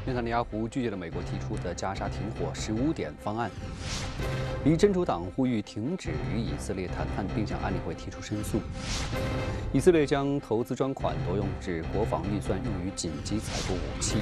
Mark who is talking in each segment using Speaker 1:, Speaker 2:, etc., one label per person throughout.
Speaker 1: 内塔尼亚胡拒绝了美国提出的加沙停火15点方案。黎真主党呼吁停止与以色列谈判，并向安理会提出申诉。以色列将投资专款挪用至国防预算，用于紧急采购武器。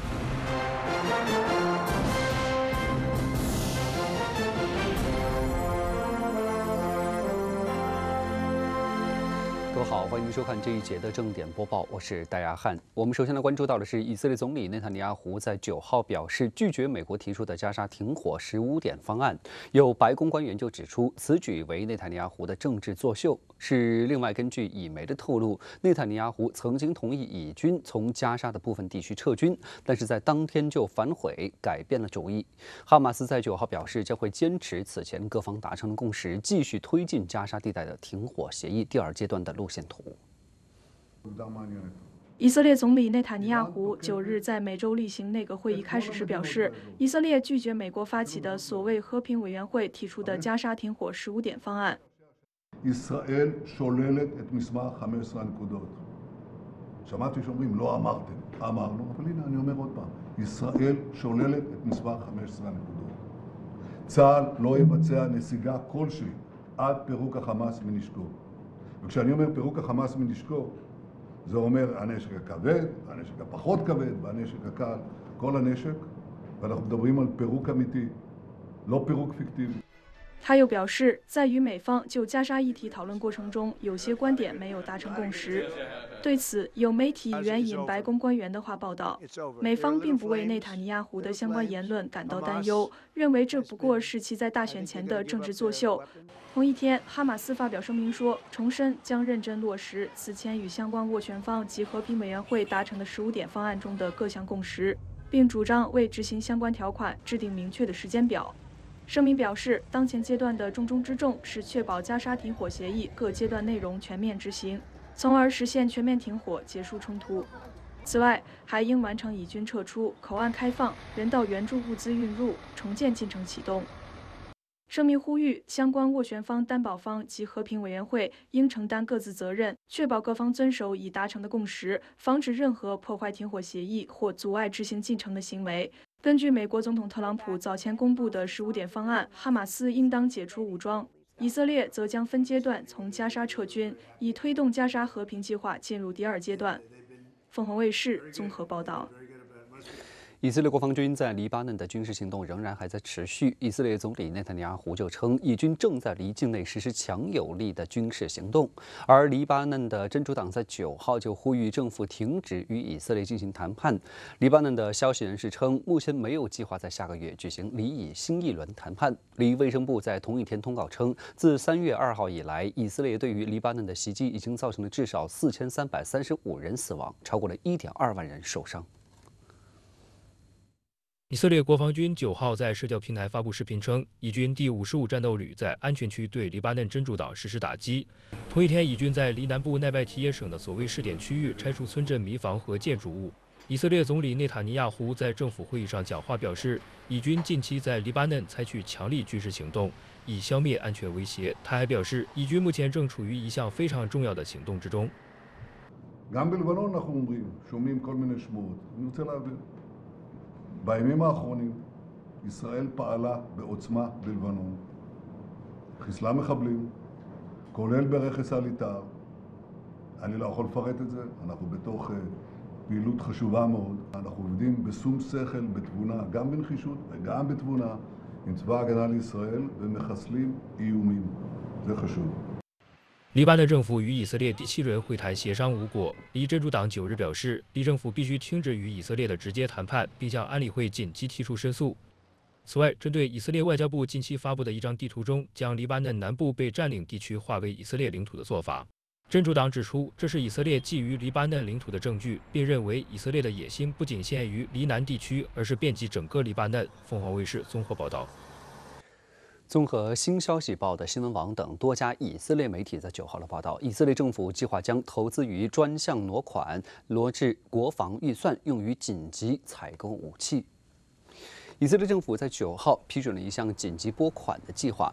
Speaker 1: 各位好，欢迎收看这一节的正点播报，我是戴亚汉。我们首先来关注到的是，以色列总理内塔尼亚胡在9号表示拒绝美国提出的加沙停火15点方案。有白宫官员就指出，此举为内塔尼亚胡的政治作秀。另外，根据以媒的透露，内塔尼亚胡曾经同意以军从加沙的部分地区撤军，但是在当天就反悔，改变了主意。哈马斯在9号表示，将会坚持此前各方达成的共识，继续推进加沙地带的停火协议第2阶段的路线图。
Speaker 2: 以色列总理内塔尼亚胡9日在每周例行内阁会议开始时表示，以色列拒绝美国发起的所谓和平委员会提出的加沙停火15点方案。
Speaker 3: ישראל שוללת את מסמך 15 הנקודות. שמעתי שאומרים לא אמרתם, אמרנו, אבל הנה אני אומר עוד פעם, ישראל שוללת את מסמך 15 הנקודות. צה"ל לא יבצע נסיגה כלשהי עד פירוק החמאס מנשקו. וכשאני אומר פירוק החמאס מנשקו, זה אומר הנשק הכבד, הנשק הפחות כבד והנשק הקל, כל הנשק, ואנחנו מדברים על פירוק אמיתי, לא פירוק פיקטיבי.
Speaker 2: 他又表示，在与美方就加沙议题讨论过程中，有些观点没有达成共识。对此，有媒体援引白宫官员的话报道，美方并不为内塔尼亚胡的相关言论感到担忧，认为这不过是其在大选前的政治作秀。同一天，哈马斯发表声明说，重申将认真落实此前与相关斡旋方及和平委员会达成的15点方案中的各项共识，并主张为执行相关条款制定明确的时间表。 声明表示，当前阶段的重中之重是确保加沙停火协议各阶段内容全面执行，从而实现全面停火、结束冲突。此外，还应完成以军撤出、口岸开放、人道援助物资运入、重建进程启动。声明呼吁相关斡旋方、担保方及和平委员会应承担各自责任，确保各方遵守已达成的共识，防止任何破坏停火协议或阻碍执行进程的行为。 根据美国总统特朗普早前公布的15点方案，哈马斯应当解除武装，以色列则将分阶段从加沙撤军，以推动加沙和平计划进入第2阶段。凤凰卫视综合报道。
Speaker 1: 以色列国防军在黎巴嫩的军事行动仍然还在持续。以色列总理内塔尼亚胡就称，以军正在离境内实施强有力的军事行动。而黎巴嫩的真主党在9号就呼吁政府停止与以色列进行谈判。黎巴嫩的消息人士称，目前没有计划在下个月举行黎以新一轮谈判。黎卫生部在同一天通告称，自3月2号以来，以色列对于黎巴嫩的袭击已经造成了至少4335人死亡，超过了1.2万人受伤。
Speaker 4: 以色列国防军9号在社交平台发布视频称，以军第55战斗旅在安全区对黎巴嫩真主党实施打击。同一天，以军在黎南部奈拜提耶省的所谓试点区域拆除村镇民房和建筑物。以色列总理内塔尼亚胡在政府会议上讲话表示，以军近期在黎巴嫩采取强力军事行动，以消灭安全威胁。他还表示，以军目前正处于一项非常重要的行动之中。
Speaker 3: בימים האחרונים ישראל פעלה בעוצמה בלבנון, חיסלה מחבלים, כולל ברכס הליטר. אני לא יכול לפרט את זה, אנחנו בתוך פעילות חשובה מאוד. אנחנו עובדים בשום שכל, בתבונה, גם בנחישות וגם בתבונה, עם צבא ההגנה לישראל ומחסלים איומים. זה חשוב.
Speaker 4: 黎巴嫩政府与以色列第7轮会谈协商无果。黎真主党9日表示，黎政府必须停止与以色列的直接谈判，并向安理会紧急提出申诉。此外，针对以色列外交部近期发布的一张地图中将黎巴嫩南部被占领地区划为以色列领土的做法，真主党指出，这是以色列觊觎黎巴嫩领土的证据，并认为以色列的野心不仅限于黎南地区，而是遍及整个黎巴嫩。凤凰卫视综合报道。
Speaker 1: 综合新消息报的新闻网等多家以色列媒体在9号的报道，以色列政府计划将投资于专项挪款挪至国防预算，用于紧急采购武器。以色列政府在9号批准了一项紧急拨款的计划，